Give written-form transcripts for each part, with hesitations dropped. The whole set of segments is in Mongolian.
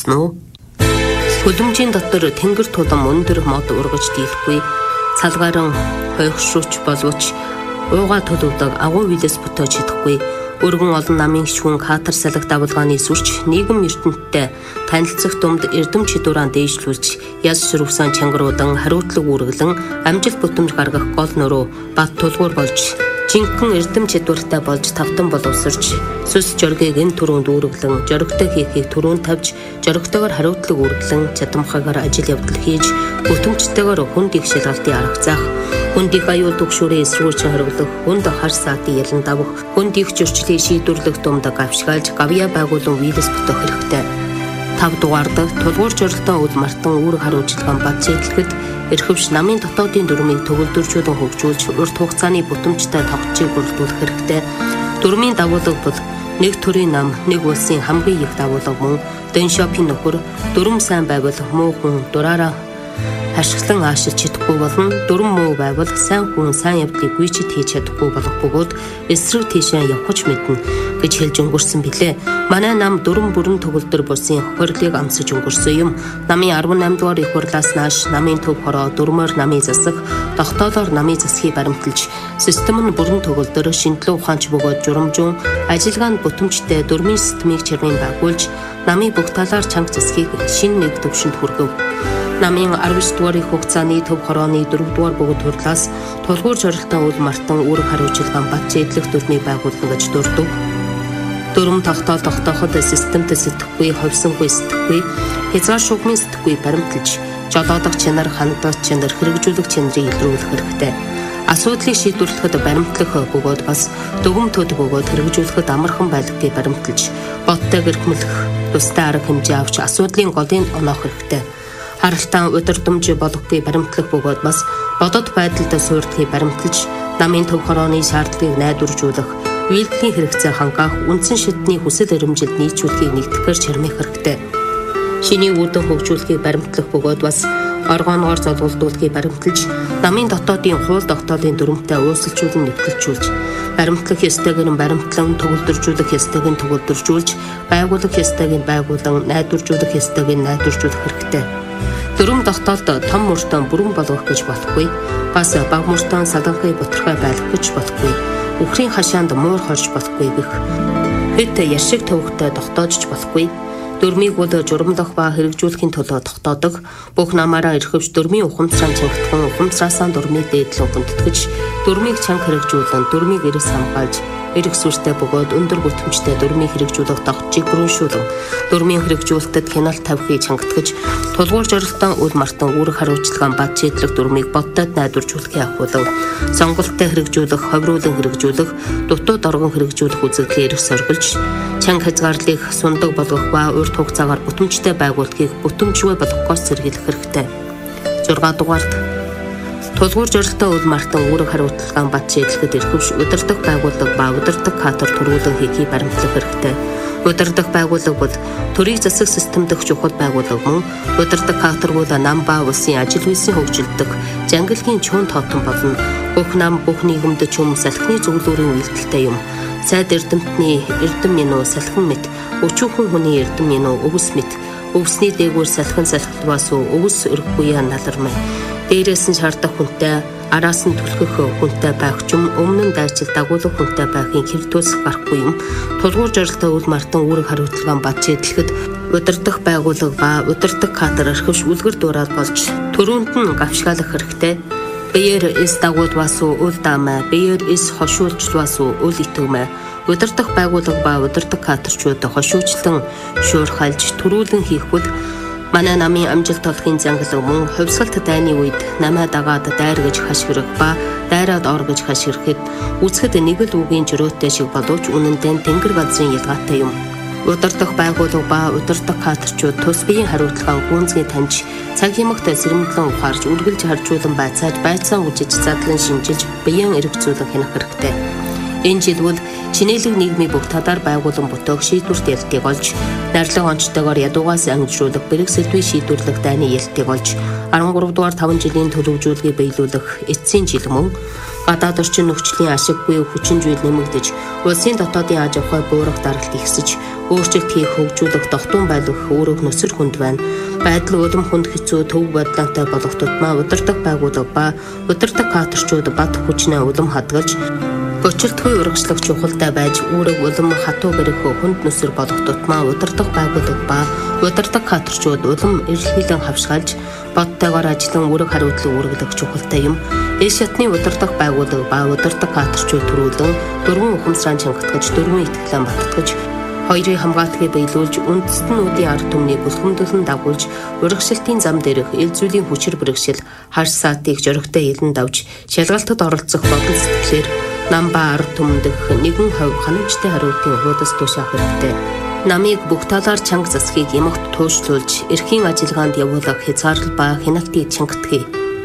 болсон уу? Хөлөмжийн дотор тэнгэр тулам өндөр мод ургаж дийлэхгүй, салгааран хойгшууч боловч ууга төлөвдөг агуу вилэс бүтээж чадахгүй, өргөн олон намын шүүн хатар салхи давлгааны сүрч нийгэм ертөнцтэй танилцах дунд эрдэм чидуураа дээшлүүлж яз шүрвсэн чангаруудан хариутлаг үүргэлэн амжилт бүтэмж гаргах гол нуруу бат тулгуур болж жинхэнэ эрдэм чидууртай болж тавтан боловсрч сүс жоргийг энэ түрүүнд үүргэлэн жоригтой хийхийг түрүүнд тавьж жоригтойгоор хариутлаг үүргэлэн чадамхаагаар ажил явдал хийж бүтэмжтэйгээр хүнд их шалгалтын арга заах, хүнд их аюул түгшүүрээ эсрүүрчин хориглох, хүнд хар саатын ялан давах, хүнд их зөрчлийг шийдвэрлэх думдаг авшгаалж гавьяа байгуулан вилэс бүтэх хэрэгтэй. 5 дугаард тулгуур жорилтоо үл мартан үүрэг хариуцлагын бат зэтлэхэд эрхэвч намын дотоодын дүрмийг төгөлдрчүүдэн хөгжүүлж урт хугацааны бүтэмжтэй тогтцыг бүрдүүлэх хэрэгтэй. Дүрмийн дагуулга бол нэг төрлийн нам, нэг улсын хамгийн их дагуулга мөн Дэншопийн нөхөр дүрм сайн байвал муу хүн дураараа ашиглан аашилж чадахгүй болон дүрм муу байвал сайн хүн сайн явдлыг гүйчид хийж чадахгүй болох бөгөөд эсрэг тийшээ явах мэднэ гэж хэлж өнгөрсөн билээ. Манай нам дүрм бүрэн төгөлдөр бусын хохирлыг амсаж өнгөрсөн юм. Намын 18 дугаар их хурлаас нааш намын төв хороо дүрмээр намын засах, тогтоолоор намын засхийг баримталж, систем нь бүрэн төгөлдөр шинжилгээ ухаанч бөгөөд журамжун ажиллагаанд бүтэмжтэй дүрмийн системийг чирмийн байгуулж, намын бүх талаар чанга засхийг шинэ нэг төвшөнд хүргэв. Намын 19 дугаар их хугацааны төв хорооны 4 дугаар бөгөөд хурлаас тулгуур жорилтын үл мартан үүрэг хариуцлагын бат зэдлэх дүрмийг байгуулна гэж дурдв. Дүрм тогтооход системтэй сэтгэхгүй, ховсонгүй сэтгэхгүй, хязгаар шугмын сэтгэхгүй баримталж, жолоодох чанар, хандах чанар, хэрэгжүүлэх чанарыг илрүүлэх хэрэгтэй. Асуудлыг шийдвэрлэхэд баримтлах бөгөөд бас дүгм төд бөгөөд хэрэгжүүлэхэд амархан байлгыг баримталж, бодтой гэрхмэлэх, тустай арга хэмжээ авч асуудлын голыг оноох хэрэгтэй. Харалтан удирдамж болгохыг баримтлах бөгөөд бас бодод байдалд суурьдгийг баримталж, намын төв хорооны шаардлагыг найдваржуулах, үйлдэлийн хэрэгцээ хангаах, үндсэн шатны хүсэл эрмжилд нийцүүлэхийг нэгтгэхээр чармих хэрэгтэй. Шиний үүдэн хөгжүүлэхийг баримтлах бөгөөд бас оргооноор золгуулдуулахыг баримталж, намын дотоодын хууль тогтоолын дүрмтэй ууссалжуулан нэвтэлжүүлж, баримтлах ёстойг нь баримтлан, төгөлдржүүлэх ёстойг нь төгөлдржүүлж, байгуулах ёстойг нь байгуулан, найдваржуулах ёстойг нь найдваржуулах хэрэгтэй. Дүрм тогтоолд том мөртөө бүрэн болгох гэж болохгүй. Бас баг мөртөө саланхыг бутархай байлгах гэж болохгүй. Үхрийн хашаанд муур хорж болохгүй гэх. Хэд яшиг төвөгтэй тогтоожж болохгүй. Дүрмийг бол журамлах ба хэрэгжүүлэхийн төлөө тогтоодог. Бүх намаараа эрхэвч дүрмийн ухамсараа чангатхан, ухамсараасаа дүрмийг дээдлэн хүндэтгэж, дүрмийг чанга хэрэгжүүлэн, дүрмийг эрс хамгаалж, эрх сүртэй бөгөөд өндөр бүтэмжтэй дүрмийг хэрэгжүүлэх тогтцыг бүрэншүүлэн, дүрмийн хэрэгжүүлэлтэд хяналт тавихыг чангатгаж, тулгуур жорилтын үл мартан үүрэг хариуцлагын бат зэдлэх дүрмийг бодтойд найдваржуулахыг ахуулав. Сонголттой хэрэгжүүлэх, ховруулан хэрэгжүүлэх, дутууд оргон хэрэгжүүлэх үзэгдлийг эрх соргилж, чанга хязгаарлыг сундаг болгох ба урт хугацаагаар бүтэмжтэй байгуулахыг бүтэмжгүй болгохоос сэргийлэх хэрэгтэй. 6 дугаард тулгуур жорилтын үл мартан үүрэг хариуцлагын бат зэдлэхэд эрхэвч удирдах байгууллага ба удирдах кадр төрүүлэн хийхийг баримтлах хэрэгтэй. Удирдах байгууллага бол төрийг засах систем дэх чухал байгууллага мөн удирдах кадрууд нам ба улсын ажил үйлсийн хөгжилдөг жангалгийн чуун тоотон болно. Бүх нам бүх нийгэмд чүм салхины зөвлөрийн үйлдэлтэй юм. Сайд эрдэмтний эрдэм минь салхин мэт, өчүүхэн хүний эрдэм минь өвс мэт, өвсний дээгүүр салхин салхилваас өвс өргөхгүй налармай. Дээрээс нь шаардах хүнтэй, араас нь түлхэх хүнтэй байх ч юм өмнө нь дайчил дагуулах хүнтэй байхын хэвтүүлс гарахгүй юм. Тулгуур жорилтын үл мартан үүрэг хариуцлагын бат зэдлэхэд удирдах байгууллага ба удирдах кадр эрхэвч үлгэр дуурайл болж төрөнд нь гавшгаалах хэрэгтэй. Биеэр эс дагуулваас үл даамай, биеэр эс хошуулчлваас үл итгмай. Удирдах байгууллага ба удирдах кадрчууд хошуучлан шуурхайлж төрүүлэн хийхвэл манай намын амжилт олохын зангалаг мөн хувьсгалт дайны үед намаа дагаад дайр гэж хашгирах ба дайраад ор гэж хашгирахад үзэхэд нэг л үгийн жирөөтэй шиг боловч үнэндээ тэнгэр газрын ялгаатай юм. Удирдах байгууллага ба удирдах кадрчууд тус биеийн хариуцлагын гүнзгий таньж цаг хэмэгтэй сэрэмглэн ухаарж үргэлж харжуулан байцааж байцаан үжиж задлан шинжилж биеийн эргэцүүлэн хянах хэрэгтэй. Энэ жил бол чинээлэг нийгмийн бүх талаар байгуулан бүтээх шийдвэрт ялтыг олж, найрлага онцтойгоор ядуугаас ангижруулах бэрэг сэдвийн шийдвэрлэх дайны ялтыг олж, 13 дугаар 5 жилийн төлөвлөжүүлгийг биелүүлэх эцсийн жил мөн гадаад орчин нөхцөлийн ашиггүй хүчин зүйл нэмэгдэж, улсын дотоодын аж ахуй буурах даралт ихсэж, өөрчлөлт хийх, хөгжүүлэх, тогтун байлгах өөрөөх нөхцөл хүнд байна. Байдал улам хүнд хэцүү, төв бодлоотой болох тутмаа удирдах байгууллага ба удирдах кадрчууд бат хүчнээ улам хадгалж Бочилтгүй урагшлах чухалтай байж үүрэг улам хатуу гэрэх хүнд нүсэр болох тутмаа удирдах байгууллага ба удирдах кадрчууд улам эрэлхийлэн хавшгаалж бодтойгоор ажиллан үүрэг хариуцлага үүргэлэх чухалтай юм. Эс шатны удирдах байгууллага ба удирдах кадрчууд төрүүлэн дөрвөн ухамсараа чангатгаж дөрвөн итгэлэн баттгаж хоёрын хамгаалтыг биелүүлж үндэстнүүдийн ард түмний бүлхэмдүүлэн дагуулж урагшлалтын зам дээрх ил зүйлийн хүчээр бэрхшээл хар саатыг жорогтой илэн давж шалгалтад оролцох бодол сэтгэлээр нам ба ард түмэндх нэгэн хувь ханамжтай хариултын хуудас тушаах хэрэгтэй. Намыг бүх талаар чанга засахыг ямагт туушруулж, эрхийн ажиллагаанд явуулах хязгаарлал ба хяналтыг чангатгий.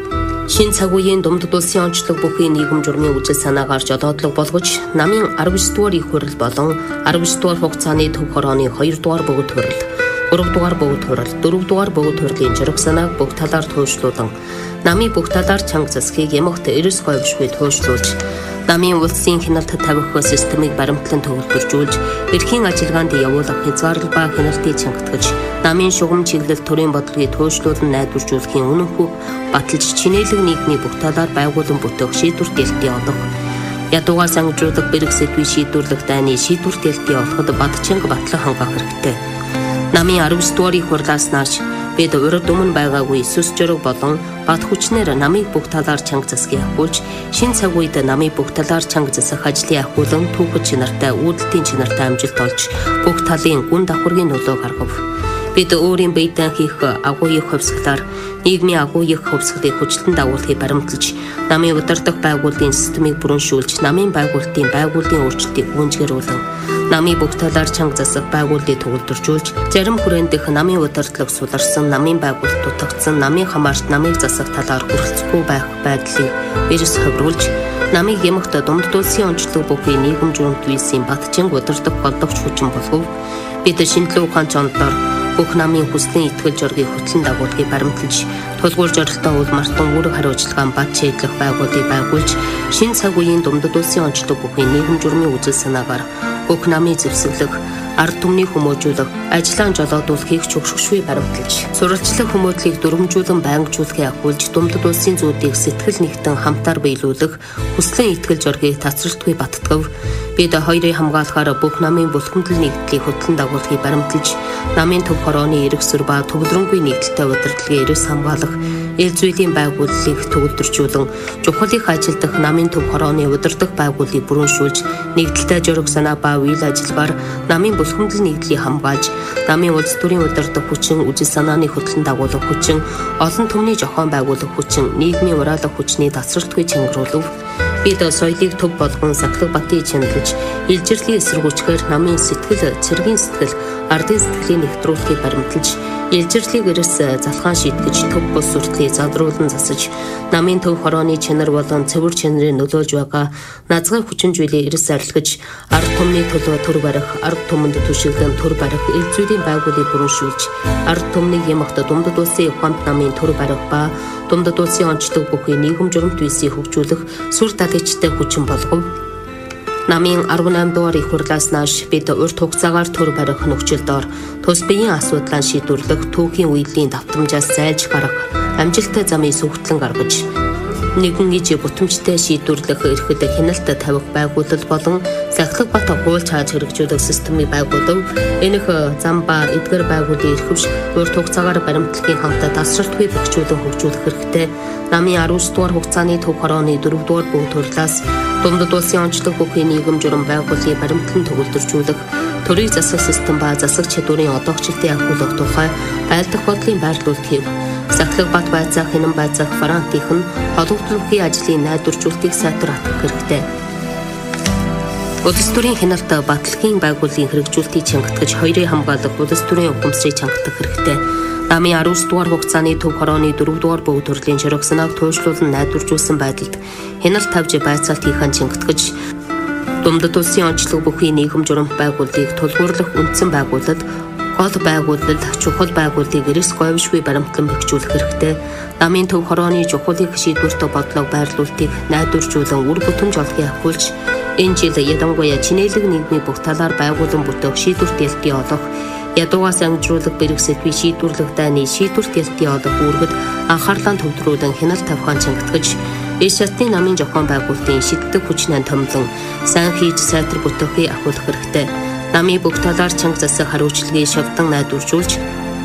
Шин цаг үеийн Думдад улсын онцлог бүхий нийгэм журмын үжил санаагаар жолоодлого болгож, намын 19 дугаар их хурал болон 19 дугаар хугацааны төв хорооны 2 дугаар бөгөөд хурал, 3 дугаар бөгөөд хурал, 4 дугаар бөгөөд хурлын жирэг санааг бүх талаар туушруулан, намын бүх талаар чанга засахыг ямагт эрс говьшгүй туушруулж, намын улсын хяналтад тавих системийг баримтлан төвлөржүүлж, эрхийн ажиллагаанд явуулах хязгаарлал ба хяналтыг чангатгаж, намын шугам чиглэл төрийн бодлогыг туушруулан найдваржуулахын үнэнхүү баталж чинээлэг нийгмийн бүх талаар байгуулан бүтээх шийдвэр дэлтийн олох. Ядуугаар сангажуулах бэрх сэдвийн шийдвэрлэх дайны шийдвэр дэлтийн олоход бадчинг батлан хангах хэрэгтэй. Намын 19 дугаар их хурлаас нааш бид урд өмнө байгаагүй сүс жорог болон бат хүчнээр намыг бүх талаар чанга засахыг ахиулж, шин цаг үед намыг бүх талаар чанга засах ажлын ахиулан түүхэд чинартай, үүдэлтийн чинартай амжилт олж, бүх талын гүн давхаргийн нөлөөг харгав. Бид өөрийн биедээ хийх агуу их хувьсгалаар нийгмийн агуу их хувьсгалыг хүчлэн дагуулахыг баримталж, намын удирдах байгууллагын системийг бүрэншүүлж, намын байгууллагын өөрчлөлтийг гүйцэтгүүлэн, намын бүх талаар чанга засах байгууллагыг төвлөржүүлж, зарим хүрэндх намын удирдлага суларсан, намын байгууллага дутагдсан, намын хамаарч намыг засах талаар хүрэлцэхгүй байх байдлыг эрс ховруулж, намыг ямагт Думдад улсын онцлог бүхий нийгэм журмд үйлсийн батчинг удирдах голдогч хүчин болгов. Бид шинжлэх ухааны чондор бүх намын хүслийн итгэл зоргийг хөтлөн дагуулахыг баримталж, тулгуур зорилттой үл мартан үүрэг хариуцлагаан бат шийдлэх байгууллагыг байгуулж, шинэ цаг үеийн Думдад улсын онцлог бүхий нийгэм журмын үжил санаагаар бүх намын зэвсэглэх, ард түмний хүмүүжүүлэх, ажиллаан жолоодуулахыг чухшгүй баримталж, сурвалжлах хүмүүдлийг дүрмжүүлэн байнгжуулахыг ахиулж, Думдад улсын зүүдийг сэтгэл нэгтэн хамтаар биелүүлэх, хүслийн итгэл зоргийг тасралтгүй баттгав. Бид хоёрын хамгаалахаар бүх намын бүлхэмдэл нэгдлийг хөтлөн дагуулахыг баримталж, намын төв хорооны эргэсвэр ба төвлөрөнгүй нэгдэлтэй удирдлагын эрс хамгаалах, ил зүйлийн байгууллагыг төвлөржүүлэн, чухал их ажилдах намын төв хорооны удирдах байгууллагыг бүрэншүүлж, нэгдэлтэй жорог санаа ба үйл ажиллагаар намын бүлхэмдэл нэгдлийг хамгаалж, намын улс төрийн удирдах хүчин, үжил санааны хөтлөн дагуулах хүчин, олон түмний зохион байгуулах хүчин, нийгмийн ураалах хүчний тасралтгүй чангаруулав. Бид соёлыг төв болгон сахлах батыг чангалж, илжирлийн эсэргүүчгээр намын сэтгэл, цэргийн сэтгэл, ардын сэтгэлийн нэвтрүүлэхийг баримталж, илжирлийг эрс залхаан шийтгэж, төв бус сүртлийг залруулан засаж, намын төв хорооны чанар болон цэвэр чанарыг нөлөөлж байгаа назгай хүчин зүйлийг эрс арилгаж, ард түмний төлөө төр барих, ард түмэнд түшиглэн төр барих, ил зүйлийн байгууллагыг бүрэншүүлж, ард түмнийг ямагт Думдад улсын ухаанд намын төр барих ба Думдад улсын онцлог бүхий нийгэм журмд үйлсийг хөгжүүлэх сүр далайчтай хүчин болгов. Намын 18 дугаар их хурлаас нааш бид урт хугацаагаар төр барих нөхцөл дор тус биеийн асуудлаа шийдвэрлэх, түүхийн үеийн давтамжаас зайлж гарах, амжилттай замыг сүгтлэн гаргаж, нэгэн иж бүтэмжтэй шийдвэрлэх эрхэд хяналт тавих байгууллал болон сахлах бат хууль цааж хэрэгжүүлэх системийг байгуулав. Энэх зам ба эдгээр байгууллагын эрхвш урт хугацаагаар баримтлагын хамтаа тасралтгүй бэхжүүлэн хөгжүүлэх хэрэгтэй. Намын 19 дугаар хугацааны төв хорооны 4 дугаар бөгөөд хурлаас Думдад улсын онцлог бүхий нийгэм журам байгууллагыг баримтлан төвлөржүүлэх, төрийг засах систем ба засах чадварын одоогчлтыг ахиулах тухай байлдах бодлын байрлуулалтыг, сахлах бат байцаах, хинэн байцаах варантийнх нь холбогдлогын ажлын найдваржуулалтыг сайтар хатгах хэрэгтэй. Улс төрийн хяналт батлагын байгууллагын хэрэгжүүлэлтийг чангатгаж, хоёрын хамгаалах улс төрийн ухамсарыг чангатгах хэрэгтэй. Намын 19 дугаар хугацааны төв хорооны 4 дугаар бөгөөд төрлийн жирэг санааг туушруулан найдваржуулсан байдалд хяналт тавьж байцаалт хийхэн чангатгаж, Думдад улсын онцлог бүхий нийгэм журам байгууллагыг тулгуурлах үндсэн байгууллад, гол байгууллал, чухал байгууллагыг эрс говьшгүй баримтлан бэхжүүлэх хэрэгтэй. Намын төв хорооны чухал их шийдвэртэй бодлого байрлуулалтыг найдваржуулан үр бүтэмж олохыг ахиулж, Энэ жил ядангуяа чинээлэг нийгмийн бүх талаар байгуулан бүтээх шийдвэрт ялтын олох, ядуугаас ангижруулах бэрх сэтгвийн шийдвэрлэх дайны шийдвэрт ялтын олох үүргэд анхаарлаа төвлөрүүлэн хяналт тавхаан чангатгаж, эс шатны намын зохион байгуулалтын шийддэг хүчнээ томлон сайн хийж сайтар бүтээхийг ахиулах хэрэгтэй. Намын бүх талаар чанга засах хариуцлагыг шавдан найдваржуулж,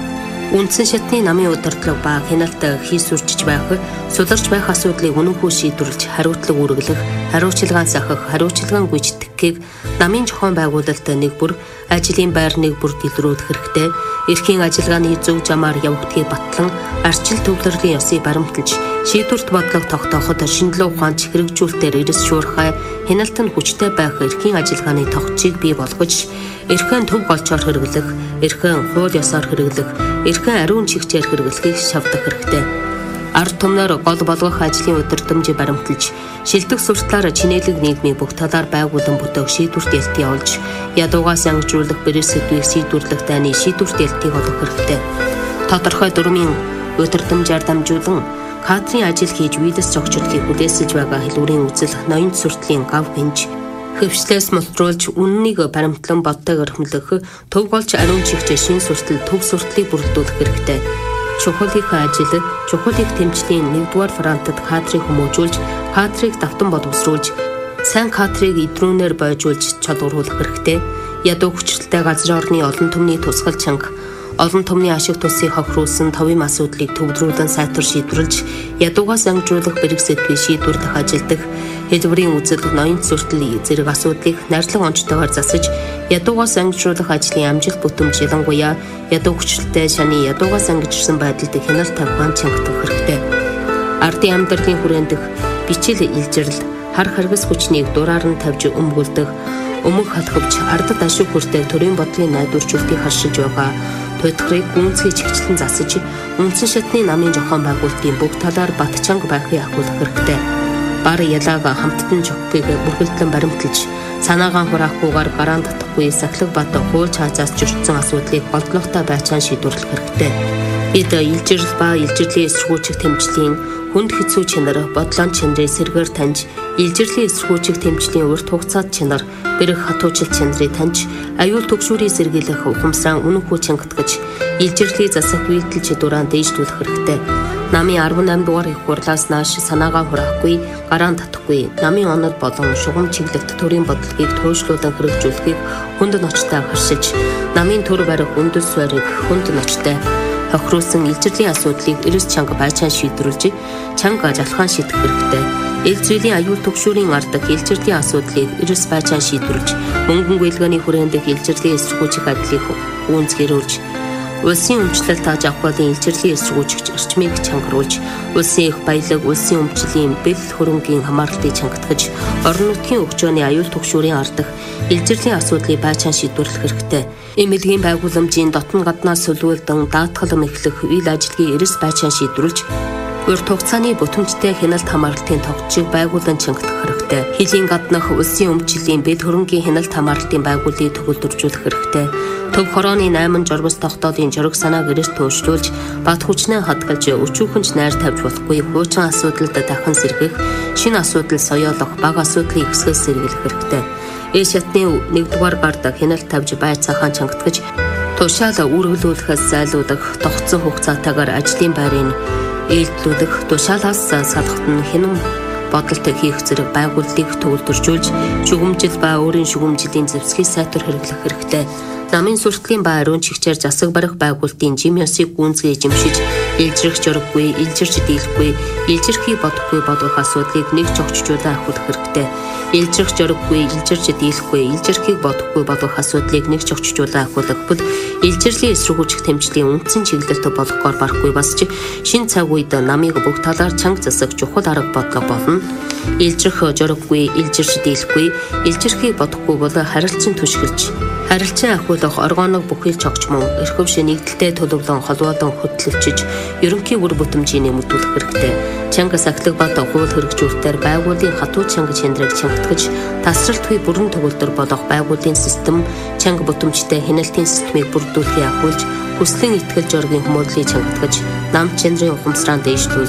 үндсэн шатны намын удирдлага ба хяналт хийсвэрчж байх, суларч байх асуудлыг үнэнгүй шийдвэрлэж хариуцлага үргэлэх, хариуцлагаа сахах, хариуцлагаа гүйцэтгэхийг намын зохион байгуулалт нэг бүр, ажлын байр нэг бүр дэлгэрүүлэх хэрэгтэй. Эрхийн ажиллагааны зөв замаар явагдахыг батлан, арчил төвлөрлийн ёсыг баримталж, шийдвэрт бодлого тогтооход шинжилгээ ухаанч хэрэгжүүлэлтээр эрс шуурхай, хяналт нь хүчтэй байх эрхийн ажиллагааны тогтцыг бий болгож, эрхэн төв голчоор хэрэглэх, эрхэн хууль ёсоор хэрэглэх, эрхэн ариун чигчээр хэрэглэхийг шавдах хэрэгтэй. Ард түмнэр гол болгох ажлын удирдамжийг баримталж, шилдэг сурталаар чинээлэг нийгмийн бүх талаар байгуулан бүтээх шийдвэрт ялтыг олж, ядуугаас ангижруулах бэрх сэдвийг шийдвэрлэх дайны шийдвэрт ялтыг олох хэрэгтэй. Тодорхой дүрмийн удирдамжаар дамжуулан кадрын ажил хийж видеос зохицуулахыг хүлээсэж байгаа хэлбэрийн үзэл ноён сурталын гав гинж хөвчлээс мултруулж үннийг баримтлан боддог өрхмөлөх төв голч ариун чигчээ шин суртал төв сурталыг бүрдүүлэх хэрэгтэй. Чухал их ажил, чухал их тэмцлийн 1-р фронтод кадрыг хүмүүжүүлж, кадрыг давтан боловсруулж, сайн кадрыг идрүүнээр бойжуулж чадваруулах хэрэгтэй. Ядуу хүчтэй газар орны олон түмний тусгал чанга, олон түмний ашиг тусыг хохируулсан товын асуудлыг төвлөрүүлэн сайтар шийдвэрлэж, ядуугаас ангижруулах бэрх сэдвийг шийдвэрлэх ажилдах, хэлбэрийн үзэл ноён суртал зэрэг асуудлыг найрлага онцтойгоор засаж, ядуугаас ангижруулах ажлын амжилт бүтэмж ялангуяа ядуу хүчтэй шаны ядуугаас ангижирсан байдалд хяналт тавхаан чангатах хэрэгтэй. Ардын амьдралын хүрээндх бичил илжирэл, хар харгас хүчнийг дураар нь тавьж өмгүүлдэг, өмг халахвч ардад ашиг хүртэх төрийн бодлогын найдваржуулалтыг харшиж байгаа тодорхой гүнзгий чигчлэн засаж, үндсэн шатны намын зохион байгуулалтын бүх талаар бат чанга байхыг ахиулах хэрэгтэй. Бар ялааг хамттан жохгийг бүргэлдэн баримталж, санаагаа хураахгүйгээр гараан татахгүй сахилга бат хууль цаазаас зөрчсөн асуудлыг болдлоготой байцаан шийдвэрлэх хэрэгтэй. Бид илжирэл ба илжирлийн эсэргүүцэх тэмцлийн хүнд хэцүү чанар, бодлон чанарыг сэргээр таньж, илжирлийн эсэргүүцэх тэмцлийн урт хугацаат чанар, бэрх хатуужил чанарыг таньж, аюул түгшүүрийг сэргийлэх ухамсараа үнэнгүй чангатгаж, илжирлийн засах үйлдэл чадвараа дээшлүүлэх хэрэгтэй. Намын 18 дугаар их хурлаас нааш санаагаа хураахгүй, гараан татахгүй, намын онол болон шугам чиглэлт төрийн бодлогыг туйлшлуулан хэрэгжүүлэхийг хүнд ночтой харшиж, намын төр барих үндэс барих хүнд ночтой хохируулсан илжирлийн асуудлыг эрс чанга байцаан шийдвэрлэж, чанга жалхаан шийдэх хэрэгтэй. Ил зүйлийн аюул түгшүүрийн ардаг илжирлийн асуудлыг эрс байцаан шийдвэрлэж, мөнгөн гүйлгээний хүрээнд илжирлийн эсэргүүцэх ажлыг гүнзгийрүүлж, улсын өмчлөлт тааж авах болон илжирлийн эсэргүүцэгч орчмыг чангаруулж, улсын их баялаг, улсын өмчлийн бэл хөрөнгийн хамаарлтыг чангатгаж, орон нутгийн өгчөөний аюул түгшүүрийн ардаг илжирлийн асуудлыг байцаан шийдвэрлэх хэрэгтэй. Эмнэлгийн байгууламжийн дотн гаднаас сөлүүлдэн даатгал мэхлэх үйл ажиллагийн эрс байцаан шийдвэрлэж, урт хугацааны бүтэмжтэй хяналт хамаарлтын тогтцыг байгуулан чангатах хэрэгтэй. Хилийн гаднах улсын өмчлийн бэл хөрөнгийн хяналт хамаарлтын байгууллагыг төгөлдржүүлэх хэрэгтэй. Төв хорооны 8 журмас тогтоолын жураг санааг эрс туйлшлуулж, бат хүчнээ хадгалж, өчүүхэнч найр тавьж болохгүй хуучин асуудалд дахин сэргэх, шинэ асуудал соёолох, бага асуудлыг ихсгээс сэргийлэх хэрэгтэй. Эс шатны 1-р гард хяналт тавьж байцаахан чангатгаж, тушаал үргэлжлүүлэхээс зайлуулах, тогтсон хугацаатаагаар ажлын байрыг ээлжлүүлэх, тушаалаас салахт нь хянам бодолт хийх зэрэг байгууллагыг төвлөржүүлж, шугамжил ба өөрийн шугамжилийн зэвсгийг сайтар хэрэглэх хэрэгтэй. Намын сурталын ба ариун чигчээр засаг барих байгуулалтын жим ёсыг гүнзгий эзэмшиж, илжирэх жураггүй, илжирч дийлэхгүй, илжирхийг бодохгүй болгох асуудлыг нэг зохицуулан ахиулах хэрэгтэй. Илжирэх жураггүй, илжирч дийлэхгүй, илжирхийг бодохгүй болгох асуудлыг нэг зохицуулан ахиулах бол илжирлийн эсэргүүцэх тэмцлийн үндсэн чиглэлд болгохоор барахгүй басч, шинэ цаг үед намыг бүх талаар чанга засах чухал арга бодлого болно. Илжирэх жураггүй, илжирч дийлэхгүй, илжирхийг бодохгүй бол харилцан түшгэлж, харилцан ахиулах оргоног бүхэлж огч мөн эрхвш нэгдэлтэй төлөвлөн холбоодон хөтлөвчж, ерөнхий үр бүтэмжийг нэмэгдүүлэх хэрэгтэй. Чанга сахилга бат хууль хэрэгжүүлэлтээр байгууллагын хатуу чанга чанарыг чангатгаж, тасралтгүй бүрэн төгөлдөр болох байгууллагын систем, чанга бүтэмжтэй хяналтын системийг бүрдүүлэхийг ахиулж, хүслэн итгэл зоригийн хүмүүрлийг чангатгаж, нам чанарын ухамсараа дээшлүүлж,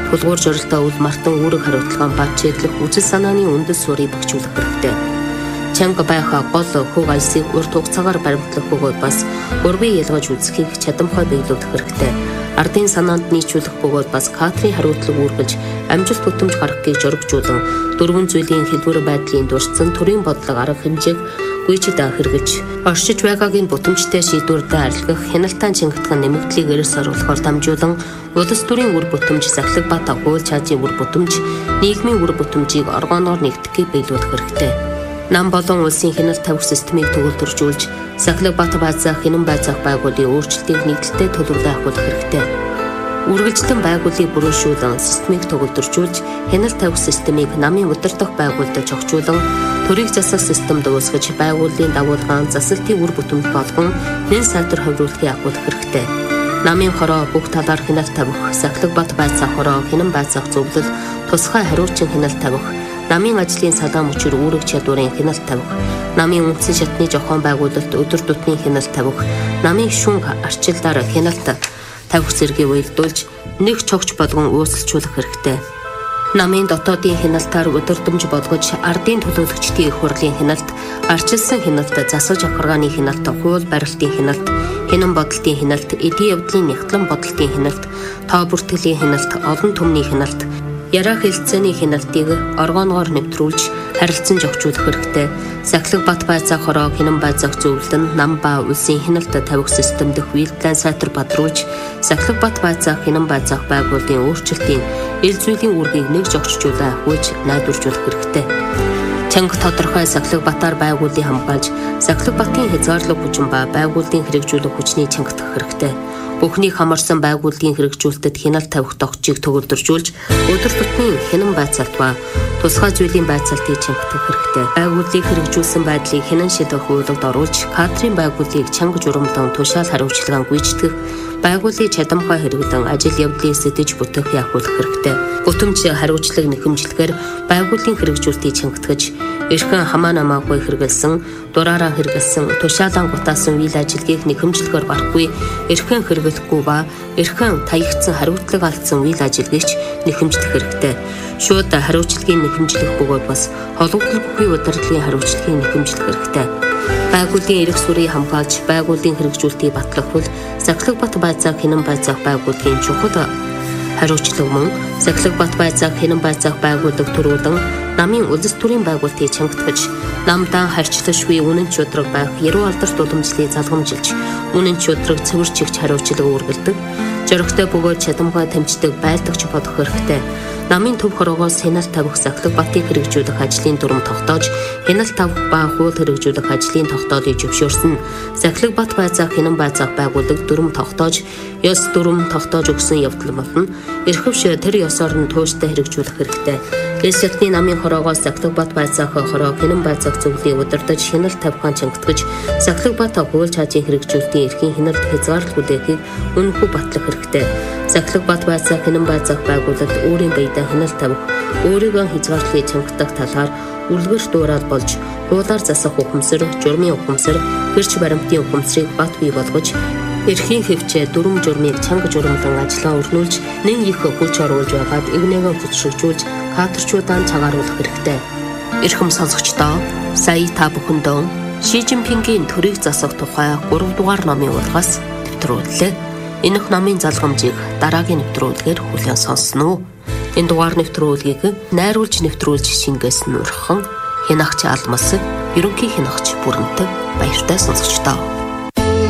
Тулгуур жорилтоо үл мартан үүрэг хариуцлагаан бат чиглэх үзэл санааны үндэс суурийг багжуулах хэрэгтэй. Чанга байха гол хөг альсыг урт хугацаагаар баримтлах бөгөөд бас урвыг ялгаж үзэхийг чадамхай биелүүлэх хэрэгтэй. Ардын санаанд нийцүүлэх бөгөөд бас кадрын хариуцлага үүргэж амжилт тутамж гаргахыг журагжуулан дөрвөн зүйлийн хэлбэр байдлын дурдсан төрийн бодлого арга хэмжээг гүйцэд хэрэгж оршиж байгаагийн бүтэмжтэй шийдвэртэй арилгах хяналтаан чингэтгэн нэмэгдлийг эрс оруулахаар дамжуулан улс төрийн үр бүтэмж сахилга бат хууль чаажийн үр бүтэмж нийгмийн үр бүтэмжийг оргоноор нэгтгэхийг биелүүлэх хэрэгтэй. Нам болон улсын хяналт тавих системийг төгөлдржүүлж сахилга бат байцаах хянан байцаах байгууллагын өөрчлөлтийг нэгдэлтэй төлөвлөлт авахулах хэрэгтэй. Үргэлжлэн байгууллагыг бүрөөшүүлэн системийг төгөлдржүүлж хяналт тавих системийг намын удирдах байгууллагад чогчуулан төрийг засах системд уусгаж байгууллагын дагуулгаан засалтын үр бүтэмж болгон нэн сайтар хувируулахыг агуулах хэрэгтэй. Намын хороо бүх талаар хяналт тавих, сахилга бат байцаах хороо хянан байцаах зөвлөл, тусгай хариуцсан хяналт тавих, намын ажлын салаан мөчөр үүрэг чадварын хяналт тавих, намын үндсэн шатны зохион байгуулалт өдөр тутмын хяналт тавих, намын шүүн арчилдаар хяналт тавих зэргийг уялдуулж нэг чогч болгон uusilжуулах хэрэгтэй. Намын дотоодын хяналтаар удирдамж болгож ардын төлөөлөгчдийн их хурлын хяналт, арчилсан хяналт, засаж авахргааны хяналт, хууль барилтын хяналт, хянан бодлтын хяналт, эдийн явдлын нягтлан бодлтын хяналт, тоо бүртгэлийн хяналт, олон түмний хяналт, яраа хэлцээний хяналтыг оргооноор нэвтрүүлж харилцан зохицуулах хэрэгтэй. Сахилга бат байцаах хороо хянан байцаах зөвлөлд нь нам ба улсын хяналт тавих систем дэх үйлдэлэн сайтар бадруулж сахилга бат байцаах хянан байцаах байгууллагын өөрчлөлтийн ил зүйлийн үүргийг нэг зохицуулан авахж найдваржуулах хэрэгтэй. Чанга тодорхой сахилга батаар байгууллагыг хамгаалж сахилга батын хязгаарлаг хүчин ба байгууллагын хэрэгжүүлэх хүчний чангадах хэрэгтэй. Бүхнийг хамарсан байгууллагын хэрэгжүүлэлтэд хяналт тавих тогтчийг төгөлдржүүлж өдөр тутмын хянан байцаалт ба тусгай зүйлийн байцаалтыг чангадах хэрэгтэй. Байгууллагыг хэрэгжүүлсэн байдлыг хянан шийдэх хуулиуд оруулж кадрын байгууллагыг чанга журамлан тушаал хариуцлагаан гүйцэтгэх, байгууллагын чадамхай хэрэглэн ажил явдлыг сэтэж бүтээх явуулах хэрэгтэй. Бүтэмж хариуцлага нэхэмжлэгээр байгууллагын хэрэгжүүлэлтийг чангадгаж эрхэн хамаа намаагүй хэрэгэлсэн, дураараа хэрэгэлсэн, тушаалан гутаасан үйл ажиллагааг нэхэмжлэгээр барахгүй, эрхэн хэрэглэхгүй ба эрхэн таягдсан хариуцлага алдсан үйл ажиллагаач нэхэмжлэх хэрэгтэй. Шууд хариуцлагын нэхэмжлэх бөгөөд бас холбогдол бүхий удирдлагын хариуцлагын нэхэмжлэх хэрэгтэй. Байгууллагын эрх сүрийг хамгаалж байгууллагын хэрэгжүүлэлтийг батлахвал сахилга бат байцаах хянан байцаах байгууллагын чухал хариуцлага мөн сахилга бат байцаах хянан байцаах байгууллага төрүүлэн намын улс төрийн байгуулалтыг чангадгаж намдаа харьцлашгүй үнэн чудраг байх яруу алдарт уламжлалыг залгамжилж үнэн чудраг цэвэр чигч хариуцлага үргэлдэг зоригтой бөгөөд чадамгай тамчдаг байлдагч бодох хэрэгтэй. Намын төв хороогоос хяналт тавих сахилга батыг хэрэгжүүлэх ажлын дүрм тогтоож хяналт тавих ба хууль хэрэгжүүлэх ажлын тогтоолыг зөвшөөрсөн сахилга бат байцаах хянан байцаах байгууллага дүрм тогтоож ёс дүрм тогтоож өгсөн явдал болно. Эрхэвч тэр ёсоор нь тууштай хэрэгжүүлэх хэрэгтэй. Эс шатны намын хороогоос сахилга бат байцаах хороо хянан байцаах зөвлөлийг удирдах хяналт тавихаан чангадгаж сахилга бат хууль чаажийн хэрэгжүүлэлтийн эрхийн хяналт хязгаарлалт хүлээхийг үнэхээр батлах хэрэгтэй. Сахилга бат байцаах хянан байцаах байгууллагад өөрийн баядаа хяналт тавих, өөрийгөө хязгаарлалыг чангадах талаар үлгэрч дуурал болж хуулиар засах ухамсар, журмын ухамсар, гэрч баримтын ухамсарыг бат бий болгож эрхийн хэвчээ дүрм журмыг чанга журамлан ажиллагаа өрнүүлж нэн их хүч оруулж байгаад игнэгээ хүчрхжүүлж кадрчуудаа цагааруулах хэрэгтэй. Эрхэм сонсогчдоо, сая та бүхэндөө Ши Жинпингийн төрийг засах тухай 3 дугаар номын ургаас нэвтрүүллээ. Энэ номын залгамжийг дараагийн нэвтрүүлгээр хүлээн сонсно уу? Энэ дугаар нэвтрүүлгийг найруулж нэвтрүүлж шингээс нурхан хянагч алмас ерөнхий хянагч бүрэнтэй баяртай сонсогчдоо.